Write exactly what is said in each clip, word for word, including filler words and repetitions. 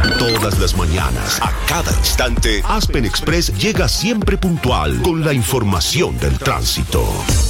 Todas las mañanas, a cada instante, Aspen Express llega siempre puntual con la información del tránsito.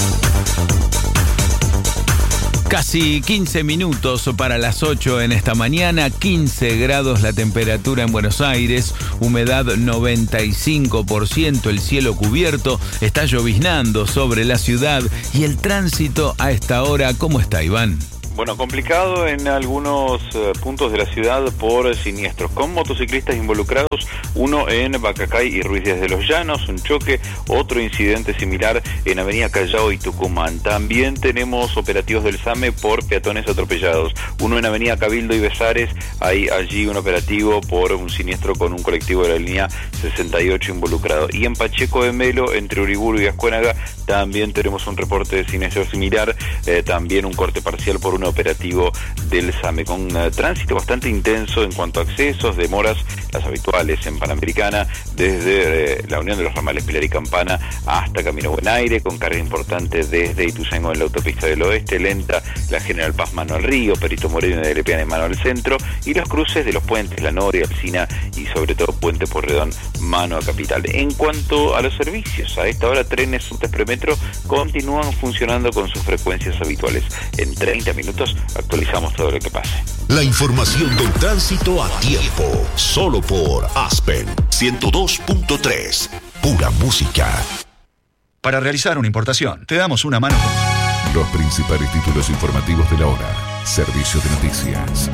Casi quince minutos para las ocho en esta mañana, quince grados la temperatura en Buenos Aires, humedad noventa y cinco por ciento, el cielo cubierto, está lloviznando sobre la ciudad y el tránsito a esta hora, ¿cómo está, Iván? Bueno, complicado en algunos uh, puntos de la ciudad por siniestros, con motociclistas involucrados, uno en Bacacay y Ruiz Díaz de los Llanos, un choque, otro incidente similar en Avenida Callao y Tucumán. También tenemos operativos del SAME por peatones atropellados, uno en Avenida Cabildo y Besares, hay allí un operativo por un siniestro con un colectivo de la línea sesenta y ocho involucrado. Y en Pacheco de Melo, entre Uriburu y Ascuénaga, también tenemos un reporte de siniestro similar, eh, también un corte parcial por un operativo del SAME, con uh, tránsito bastante intenso en cuanto a accesos, demoras, las habituales en Panamericana, desde eh, la unión de los ramales Pilar y Campana hasta Camino Buen Aire, con carga importante desde Ituzaingó en la autopista del oeste, lenta la General Paz mano al río, Perito Moreno de Lepiana mano al centro, y los cruces de los puentes La Noria, Alsina y sobre todo Puente Porredón mano a Capital. En cuanto a los servicios, a esta hora trenes subtes premetro continúan funcionando con sus frecuencias habituales. En treinta minutos actualizamos todo lo que pase. La información del tránsito a tiempo, solo por Aspen ciento dos punto tres, pura música. Para realizar una importación, te damos una mano con los principales títulos informativos de la hora. Servicio de noticias.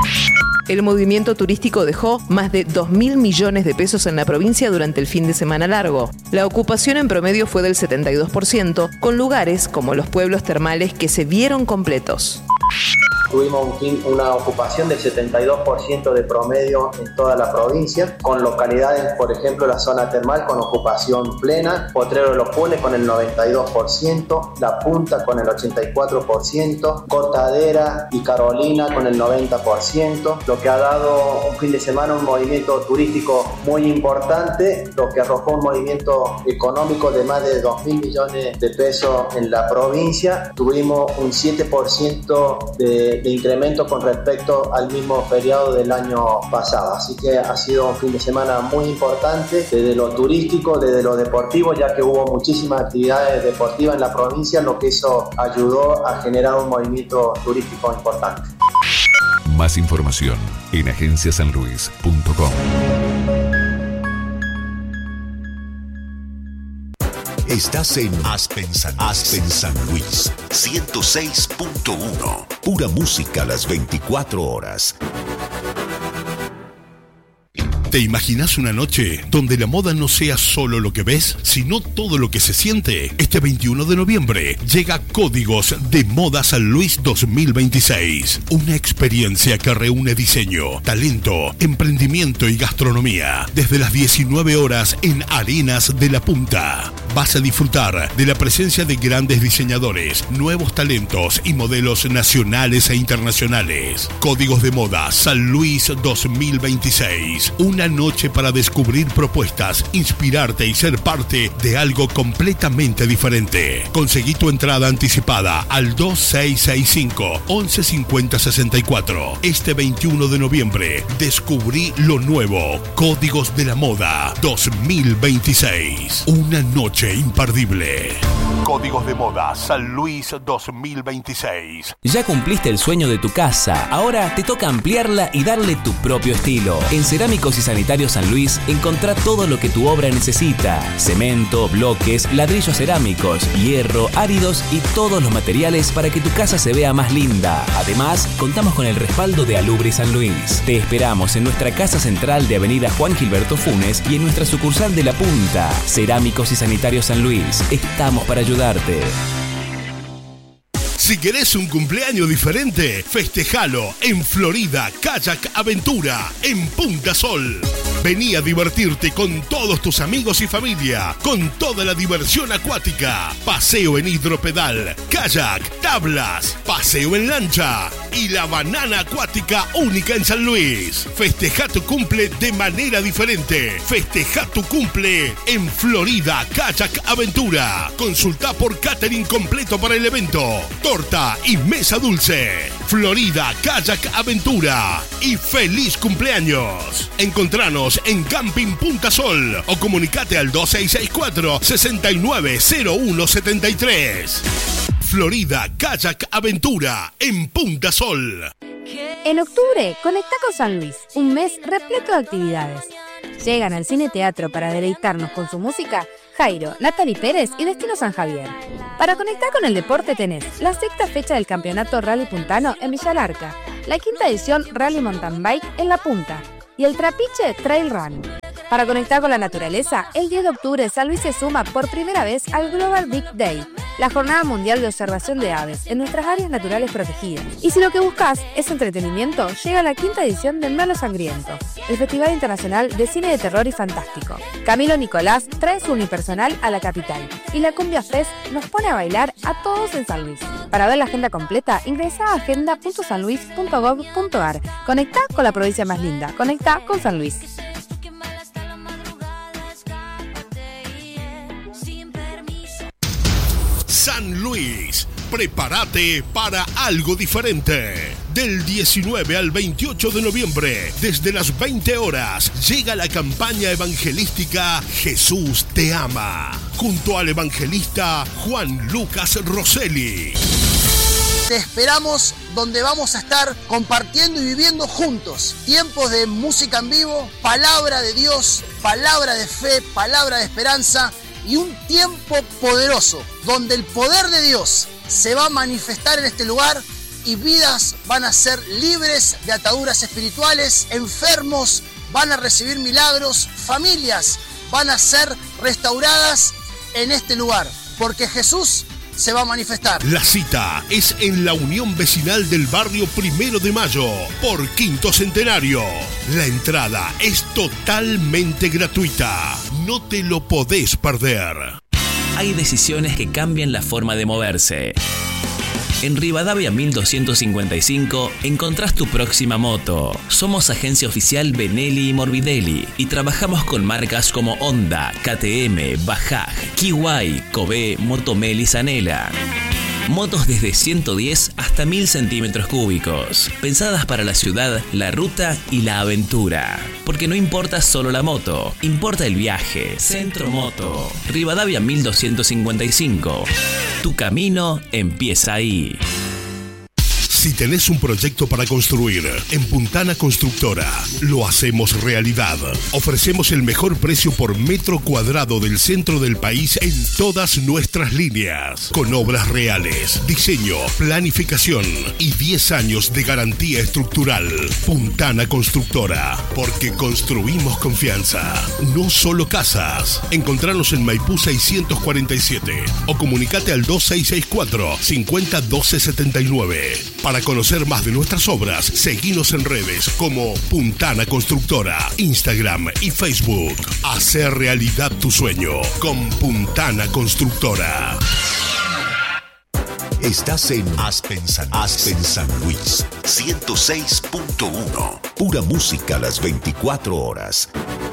El movimiento turístico dejó más de dos mil millones de pesos en la provincia durante el fin de semana largo. La ocupación en promedio fue del setenta y dos por ciento, con lugares como los pueblos termales que se vieron completos. Tuvimos un, una ocupación del setenta y dos por ciento de promedio en toda la provincia, con localidades, por ejemplo, la zona termal con ocupación plena, Potrero de los Punes con el noventa y dos por ciento, La Punta con el ochenta y cuatro por ciento, Cortadera y Carolina con el noventa por ciento, lo que ha dado un fin de semana un movimiento turístico muy importante, lo que arrojó un movimiento económico de más de dos mil millones de pesos en la provincia. Tuvimos un siete por ciento de de incremento con respecto al mismo feriado del año pasado, así que ha sido un fin de semana muy importante desde lo turístico, desde lo deportivo, ya que hubo muchísimas actividades deportivas en la provincia, lo que eso ayudó a generar un movimiento turístico importante. Más información en agencia san luis punto com. Estás en Aspen San, Aspen San Luis ciento seis punto uno. Pura música a las veinticuatro horas. ¿Te imaginas una noche donde la moda no sea solo lo que ves, sino todo lo que se siente? Este veintiuno de noviembre llega Códigos de Moda San Luis dos mil veintiséis. Una experiencia que reúne diseño, talento, emprendimiento y gastronomía. Desde las diecinueve horas en Arenas de la Punta. Vas a disfrutar de la presencia de grandes diseñadores, nuevos talentos y modelos nacionales e internacionales. Códigos de Moda San Luis dos mil veintiséis. Una noche para descubrir propuestas, inspirarte y ser parte de algo completamente diferente. Conseguí tu entrada anticipada al dos seis seis cinco, once cincuenta sesenta y cuatro. Este veintiuno de noviembre descubrí lo nuevo. Códigos de la Moda dos mil veintiséis. Una noche imperdible. Códigos de Moda San Luis dos mil veintiséis. Ya cumpliste el sueño de tu casa. Ahora te toca ampliarla y darle tu propio estilo. En Cerámicos y Sanitarios San Luis encontrá todo lo que tu obra necesita: cemento, bloques, ladrillos cerámicos, hierro, áridos y todos los materiales para que tu casa se vea más linda. Además, contamos con el respaldo de Alubre San Luis. Te esperamos en nuestra casa central de Avenida Juan Gilberto Funes y en nuestra sucursal de La Punta. Cerámicos y Sanitarios San Luis. Estamos para ayudarte. Si querés un cumpleaños diferente, festejalo en Florida Kayak Aventura, en Punta Sol. Vení a divertirte con todos tus amigos y familia, con toda la diversión acuática. Paseo en hidropedal, kayak, tablas, paseo en lancha y la banana acuática única en San Luis. Festeja tu cumple de manera diferente. Festeja tu cumple en Florida Kayak Aventura. Consulta por catering completo para el evento, torta y mesa dulce. Florida Kayak Aventura y feliz cumpleaños. Encontranos en Camping Punta Sol o comunicate al dos seis seis cuatro, seis nueve cero uno siete tres. Florida Kayak Aventura en Punta Sol. En octubre, conecta con San Luis, un mes repleto de actividades. Llegan al Cine Teatro para deleitarnos con su música Jairo, Natalie Pérez y Destino San Javier. Para conectar con el deporte tenés la sexta fecha del Campeonato Rally Puntano en Villa Larca, la quinta edición Rally Mountain Bike en La Punta y el Trapiche Trail Run. Para conectar con la naturaleza, el diez de octubre San Luis se suma por primera vez al Global Big Day, la jornada mundial de observación de aves en nuestras áreas naturales protegidas. Y si lo que buscas es entretenimiento, llega la quinta edición del Malo Sangriento, el Festival Internacional de Cine de Terror y Fantástico. Camilo Nicolás trae su unipersonal a la capital y la Cumbia Fest nos pone a bailar a todos en San Luis. Para ver la agenda completa, ingresa a agenda punto san luis punto gov punto ar. Conecta con la provincia más linda. Conecta con San Luis. San Luis, prepárate para algo diferente. Del diecinueve al veintiocho de noviembre, desde las veinte horas, llega la campaña evangelística Jesús te ama, junto al evangelista Juan Lucas Rosselli. Te esperamos donde vamos a estar compartiendo y viviendo juntos tiempos de música en vivo, palabra de Dios, palabra de fe, palabra de esperanza y un tiempo poderoso donde el poder de Dios se va a manifestar en este lugar y vidas van a ser libres de ataduras espirituales, enfermos van a recibir milagros, familias van a ser restauradas en este lugar, porque Jesús se va a manifestar. La cita es en la Unión Vecinal del Barrio Primero de Mayo, por Quinto Centenario. La entrada es totalmente gratuita. No te lo podés perder. Hay decisiones que cambian la forma de moverse. En Rivadavia mil doscientos cincuenta y cinco encontrás tu próxima moto. Somos agencia oficial Benelli y Morbidelli y trabajamos con marcas como Honda, K T M, Bajaj, Kiwai, Kobe, Motomel y Zanela. Motos desde ciento diez hasta mil centímetros cúbicos, pensadas para la ciudad, la ruta y la aventura. Porque no importa solo la moto, importa el viaje. Centro Moto, Rivadavia mil doscientos cincuenta y cinco. Tu camino empieza ahí. Si tenés un proyecto para construir, en Puntana Constructora lo hacemos realidad. Ofrecemos el mejor precio por metro cuadrado del centro del país en todas nuestras líneas. Con obras reales, diseño, planificación y diez años de garantía estructural. Puntana Constructora, porque construimos confianza, no solo casas. Encontranos en Maipú seiscientos cuarenta y siete o comunicate al dos seis seis cuatro, cincuenta, doce setenta y nueve. Para conocer más de nuestras obras, seguinos en redes como Puntana Constructora, Instagram y Facebook. Hacer realidad tu sueño con Puntana Constructora. Estás en Aspen San, Aspen San Luis, ciento seis punto uno. Pura música a las veinticuatro horas.